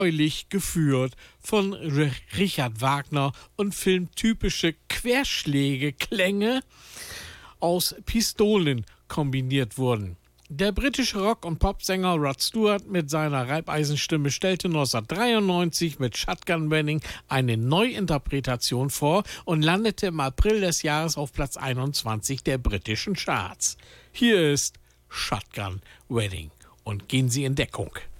neulich geführt von Richard Wagner und filmtypische Querschlägeklänge aus Pistolen kombiniert wurden. Der britische Rock- und Popsänger Rod Stewart mit seiner Reibeisenstimme stellte 1993 mit Shotgun Wedding eine Neuinterpretation vor und landete im April des Jahres auf Platz 21 der britischen Charts. Hier ist Shotgun Wedding und gehen Sie in Deckung.